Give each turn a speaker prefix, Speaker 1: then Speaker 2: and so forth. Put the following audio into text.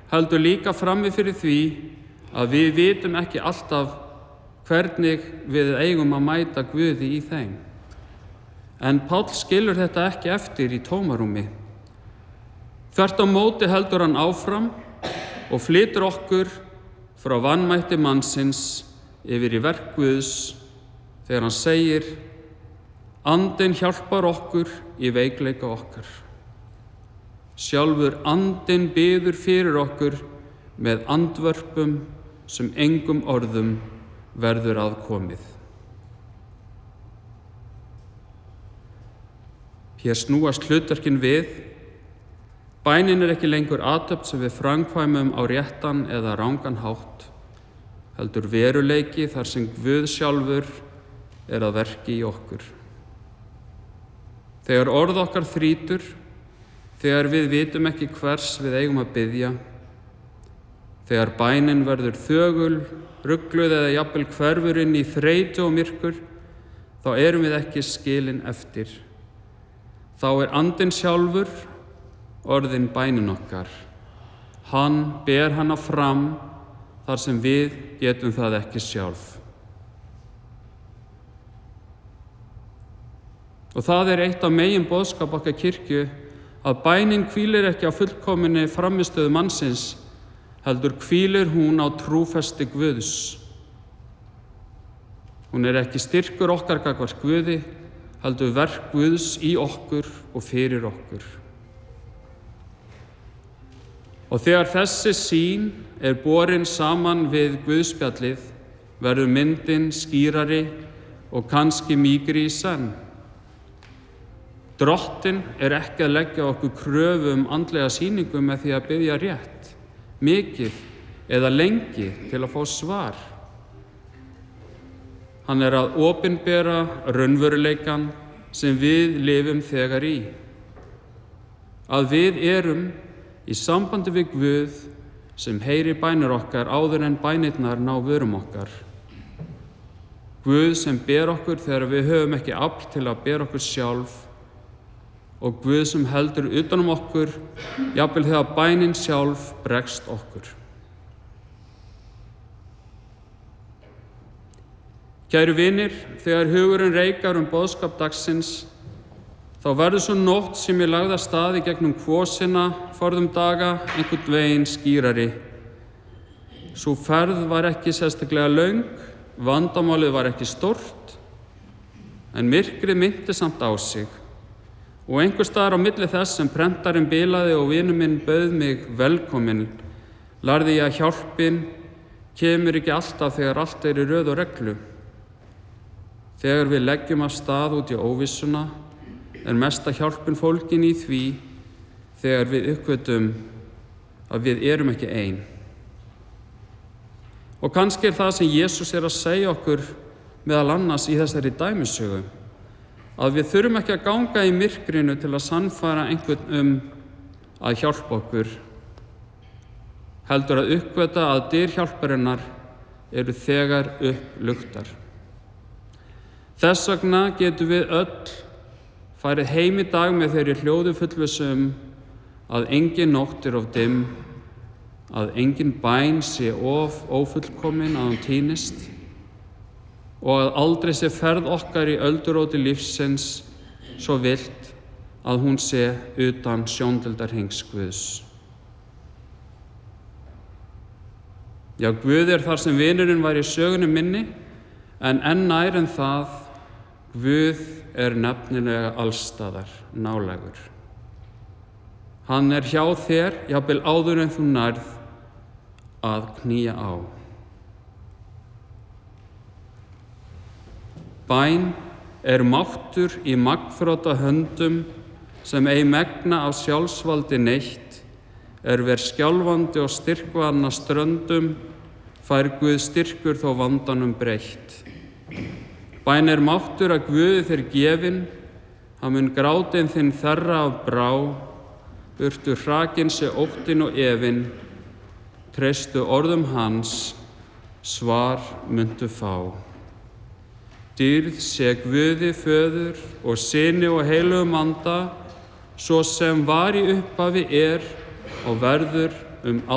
Speaker 1: heldur líka frammi fyrir því að við vitum ekki alltaf hvernig við eigum að mæta Guði í þeim. En Páll skilur þetta ekki eftir í tómarúmi. Þvert á móti heldur hann áfram og flytur okkur frá vanmætti mannsins yfir í verk Guðs þegar hann segir: Andinn hjálpar okkur í veikleika okkar. Sjálfur Andinn biður fyrir okkur með andvörpum sem engum orðum verður að komið. Hér snúast hlutverkin við. Bænin ekki lengur athöfn sem við framkvæmum á réttan eða rangan hátt, heldur veruleiki þar sem Guð sjálfur að verki í okkur. Þegar orð okkar þrýtur, þegar við vitum ekki hvers við eigum að biðja, þegar bænin verður þögul, rugluð eða jafnvel hverfur inn í þreytu og myrkur, þá erum við ekki skilin eftir. Þá Andinn sjálfur orðin bænin okkar. Hann ber hana fram þar sem við getum það ekki sjálf. Og það eitt af meginboðskap okkar kirkju að bænin hvílir ekki á fullkominni frammistöðu mannsins, heldur hvílir hún á trúfesti Guðs. Hún ekki styrkur okkar gagnvart Guði, heldur verk Guðs í okkur og fyrir okkur. Og þegar þessi sýn borin saman við Guðspjallið, verður myndin skýrari og kannski mýkri í senn. Drottinn ekki að leggja okkur kröfu andlega sýningu með því að biðja rétt, mikið eða lengi til að fá svar. Hann að opinbera raunveruleikann sem við lifum þegar í. Að við erum í sambandi við Guð sem heyri bænir okkar áður en bænirnar ná vörum okkar. Guð sem ber okkur þegar við höfum ekki afl til að bera okkur sjálf, og Guð sem heldur utan okkur, jafnvel þegar bænin sjálf bregst okkur. Kæru vinir, þegar hugurinn reikar boðskap dagsins, þá verður svo nótt sem ég lagði af stað í gegnum kvosina forðum daga einhvern veginn skýrari. Sú ferð var ekki sérstaklega löng, vandamálið var ekki stórt, en myrkrið minnti samt á sig. Og einhvers staðar á milli þess sem prentarinn bilaði og vinur minn bauð mig velkomin, lærði ég að hjálpin kemur ekki alltaf þegar allt í röð og reglu. Þegar við leggjum af stað út í óvissuna, mesta hjálpin fólgin í því þegar við uppgötum að við erum ekki ein. Og kannski það sem Jesús að segja okkur meðal annars í þessari dæmisögu, að við þurfum ekki að ganga í myrkrinu til að sannfæra einhvern að hjálpa okkur, heldur að uppgöta að dyr hjálparinnar eru þegar upplugtar. Þess vegna getum við öll farið heim í dag með þeirri hljóðu fullvissu að engin nótt of dimm, að engin bæn sé of ófullkomin að hún týnist, og að aldrei sé ferð okkar í ölduróti lífsins svo villt að hún sé utan sjóndeildarhengs Guðs. Já, Guð þar sem vinurinn var í sögunni minni, en enn nær en það, Guð nefnilega allstaðar nálægur. Hann hjá þér, jafnvel áður en þú nærð að knýja á. Bæn máttur í magnþrota höndum sem ei megna á sjálfsvaldi neitt, ver skjálfandi og styrkvanna ströndum, fær Guð styrkur þó vandanum breytt. Bæn máttur að Guði þér gefin, hann mun grátinn þinn þerra af brá, burtu hrakinn sé óttinn og efinn, treystu orðum hans, svar muntu fá. Dýrð sé Guði Föður og Syni og heilugum anda, svo sem var í upphafi og verður